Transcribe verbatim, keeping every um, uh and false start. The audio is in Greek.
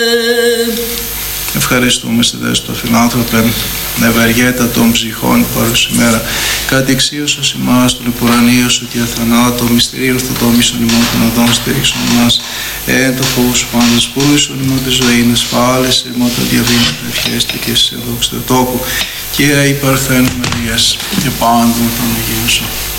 Ευχαριστούμε σε δέστο φιλάνθρωπε, ευεργέτα των ψυχών παρούς ημέρα. Κάτι εξίωσος ημάς του λεπουρανίου σου και αθανάτω, μυστηρίου ορθοτόμησον ημών των οδών στήριξον ημάς, εν το φόβου σου πάντας πουρούσον ημών τη ζωή, να σπάλεσαι ημών τα διαβήματα ευχέστε και σε δόξα του τόκου, Κύριε η Παρθένου Μαρίας και πάντων των Αγίων σου.